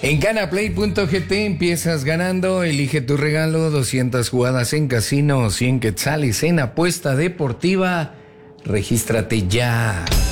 En Ganaplay.gt empiezas ganando, elige tu regalo, 200 jugadas en casino, 100 quetzales en apuesta deportiva. Regístrate ya.